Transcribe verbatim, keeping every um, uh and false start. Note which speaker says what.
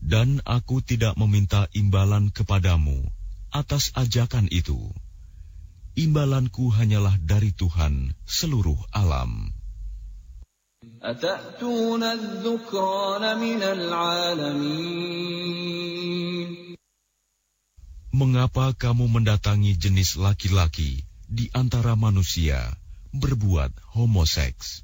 Speaker 1: Dan aku tidak meminta imbalan kepadamu atas ajakan itu. Imbalanku hanyalah dari Tuhan seluruh alam.
Speaker 2: أَتَأْتُونَ الذُّكْرَانَ مِنَ الْعَالَمِينَ
Speaker 1: Mengapa kamu mendatangi jenis laki-laki di antara manusia berbuat homoseks?